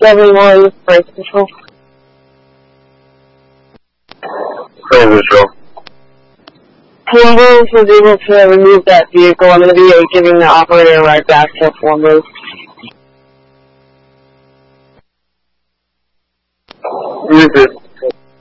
7-1, Bryce Control. Control. Columbus was able to remove that vehicle. I'm going to be giving the operator a ride back to Columbus. This is